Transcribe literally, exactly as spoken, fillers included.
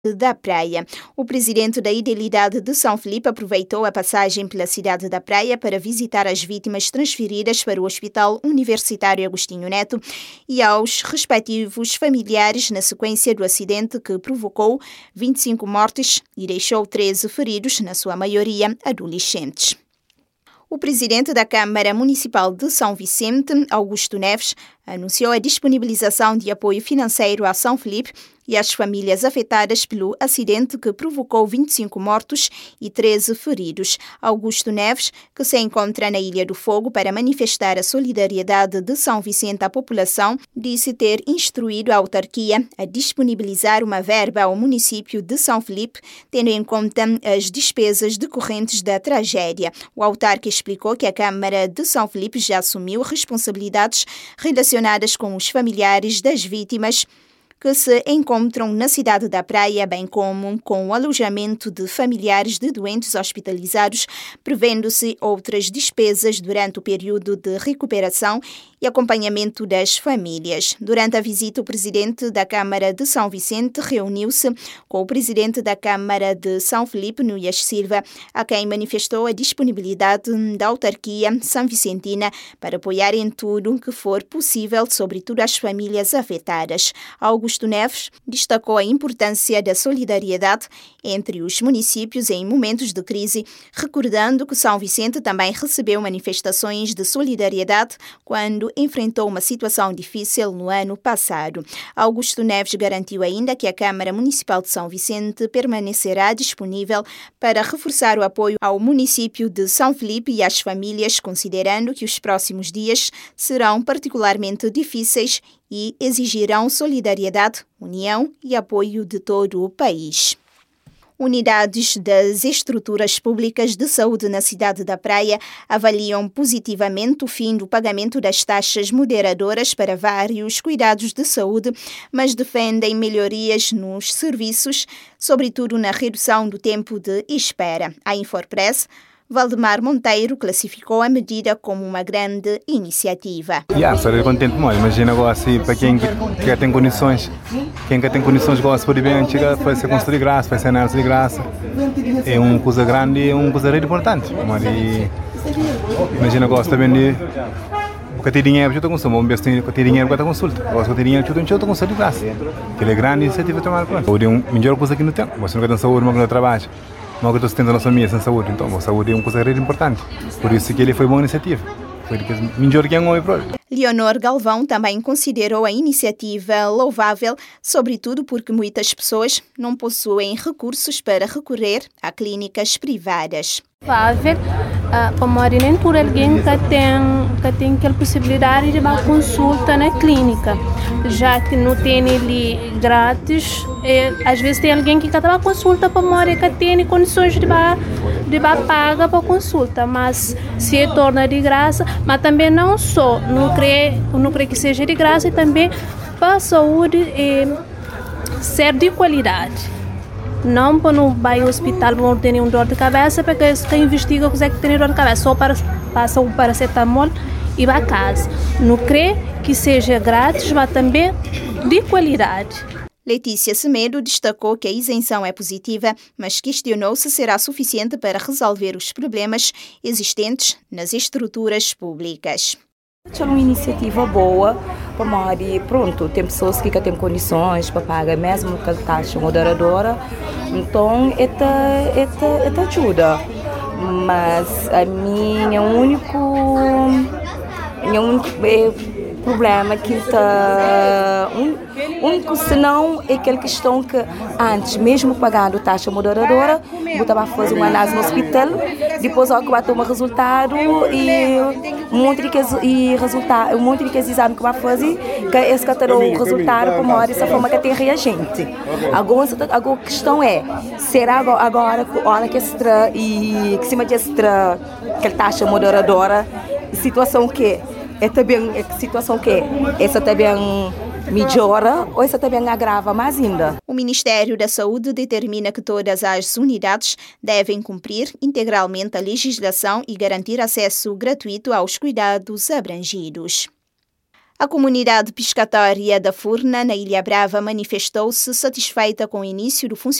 da Praia. O presidente da Idelidade de São Filipe aproveitou a passagem pela cidade da Praia para visitar as vítimas transferidas para o Hospital Universitário Agostinho Neto e aos respectivos familiares na sequência do acidente que provocou vinte e cinco mortes e deixou treze feridos, na sua maioria adolescentes. O presidente da Câmara Municipal de São Vicente, Augusto Neves, anunciou a disponibilização de apoio financeiro a São Filipe e às famílias afetadas pelo acidente que provocou vinte e cinco mortos e treze feridos. Augusto Neves, que se encontra na Ilha do Fogo para manifestar a solidariedade de São Vicente à população, disse ter instruído a autarquia a disponibilizar uma verba ao município de São Filipe, tendo em conta as despesas decorrentes da tragédia. O autarca explicou que a Câmara de São Filipe já assumiu responsabilidades relacionadas com os familiares das vítimas que se encontram na cidade da Praia, bem como com o alojamento de familiares de doentes hospitalizados, prevendo-se outras despesas durante o período de recuperação e acompanhamento das famílias. Durante a visita, o presidente da Câmara de São Vicente reuniu-se com o presidente da Câmara de São Filipe, Núñez Silva, a quem manifestou a disponibilidade da autarquia são-vicentina para apoiar em tudo o que for possível, sobretudo as famílias afetadas. Augusto Neves destacou a importância da solidariedade entre os municípios em momentos de crise, recordando que São Vicente também recebeu manifestações de solidariedade quando enfrentou uma situação difícil no ano passado. Augusto Neves garantiu ainda que a Câmara Municipal de São Vicente permanecerá disponível para reforçar o apoio ao município de São Filipe e às famílias, considerando que os próximos dias serão particularmente difíceis e exigirão solidariedade, união e apoio de todo o país. Unidades das estruturas públicas de saúde na cidade da Praia avaliam positivamente o fim do pagamento das taxas moderadoras para vários cuidados de saúde, mas defendem melhorias nos serviços, sobretudo na redução do tempo de espera. A Infopress, Valdemar Monteiro, classificou a medida como uma grande iniciativa. Yeah, estou contente muito. Imagina agora assim, para quem quer tem condições, quem quer tem condições gosta de bem chegar, vai ser construir de graça, vai ser análise de graça. É uma coisa grande e é uma coisa muito importante. Mas imagina agora também de porque tem dinheiro para consumo, vamos ver se tem dinheiro para consulta. Agora se tem dinheiro para consulta, consulta de graça. Que é grande iniciativa tomar conta. Ou de uma melhor coisa que não tem. Você não quer ter saúde, mas não trabalha. Nós que estamos nossa família sem saúde, então a saúde é uma coisa muito importante. Por isso que ele foi uma boa iniciativa. Foi melhor que um homem para ele. Leonor Galvão também considerou a iniciativa louvável, sobretudo porque muitas pessoas não possuem recursos para recorrer a clínicas privadas. Louvável, uh, para nem por alguém que tem que tem aquela possibilidade de uma consulta na clínica, já que não tem ele grátis. E, às vezes tem alguém que quer uma consulta para morar que tem condições de ba, de ba paga para consulta, mas se torna de graça, mas também não só, não creio, não creio que seja de graça e também para a saúde e ser de qualidade. Não para não vai ao hospital para ter um dor de cabeça, porque se investiga o que é que tem dor de cabeça, só para passa um paracetamol e vai a casa. Não creio que seja grátis, mas também de qualidade. Letícia Semedo destacou que a isenção é positiva, mas questionou se será suficiente para resolver os problemas existentes nas estruturas públicas. É uma iniciativa boa, para pronto, tem pessoas que têm condições para pagar mesmo com a taxa moderadora, então esta ajuda. Mas a minha único, minha único problema que está um, único senão é aquela questão que antes, mesmo pagando taxa moderadora, eu estava a fazer uma análise no hospital, depois ao que vai tomar resultado e um monte de e resultado, um monte de exames que vai fazer, que esse que terá o resultado para uma dessa forma que tem reagente. Agora, agora a questão é, será agora que olha que extra e que cima de extra aquela taxa moderadora, situação que é também a situação que essa também melhora ou essa também agrava mais ainda. O Ministério da Saúde determina que todas as unidades devem cumprir integralmente a legislação e garantir acesso gratuito aos cuidados abrangidos. A comunidade pescatória da Furna, na Ilha Brava, manifestou-se satisfeita com o início do funcionamento